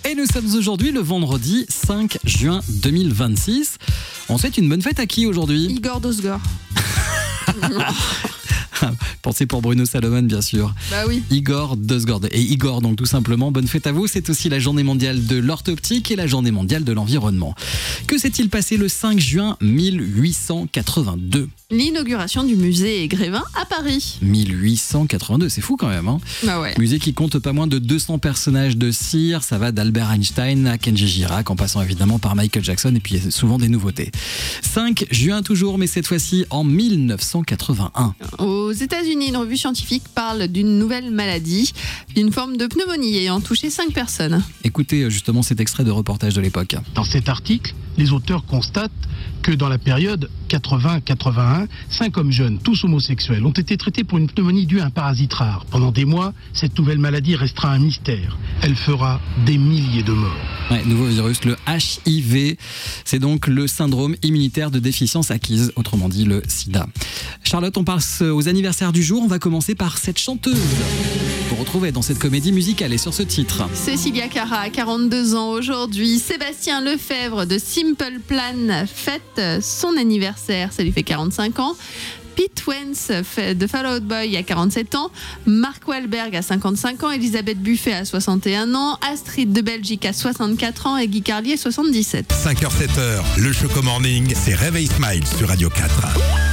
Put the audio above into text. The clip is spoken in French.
Et nous sommes aujourd'hui le vendredi 5 juin 2026. On souhaite une bonne fête à qui aujourd'hui ? Igor Dosgor. Pensez pour Bruno Salomon, bien sûr. Bah oui. Igor Dosgor. Et Igor, donc tout simplement, bonne fête à vous. C'est aussi la journée mondiale de l'orthoptique et la journée mondiale de l'environnement. Que s'est-il passé le 5 juin 1882 ? L'inauguration du musée Grévin à Paris. 1882, c'est fou quand même. Hein. Bah ouais. Musée qui compte pas moins de 200 personnages de cire. Ça va d'Albert Einstein à Kenji Girac, en passant évidemment par Michael Jackson, et puis il y a souvent des nouveautés. 5 juin toujours, mais cette fois-ci en 1981. Aux États-Unis, une revue scientifique parle d'une nouvelle maladie, d'une forme de pneumonie ayant touché 5 personnes. Écoutez justement cet extrait de reportage de l'époque. Dans cet article, les auteurs constatent que dans la période 80-81, 5 hommes jeunes, tous homosexuels, ont été traités pour une pneumonie due à un parasite rare. Pendant des mois, cette nouvelle maladie restera un mystère. Elle fera des milliers de morts. Ouais, nouveau virus, le HIV. C'est donc le syndrome immunitaire de déficience acquise, autrement dit le sida. Charlotte, on passe aux anniversaires du jour. On va commencer par cette chanteuse qu'on retrouvait dans cette comédie musicale et sur ce titre. Cécilia Cara a 42 ans aujourd'hui. Sébastien Lefebvre de Simple Plan fête son anniversaire. Ça lui fait 45 ans. Pete Wentz de Fall Out Boy a 47 ans, Mark Wahlberg a 55 ans, Elisabeth Buffet a 61 ans, Astrid de Belgique a 64 ans et Guy Carlier 77. 5h-7h, le Choco Morning, c'est Réveil Smile sur Radio 4.